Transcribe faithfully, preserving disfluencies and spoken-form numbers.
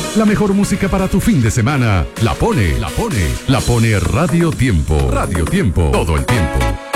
La mejor música para tu fin de semana. La pone, la pone, la pone Radio Tiempo. Radio Tiempo. Todo el tiempo.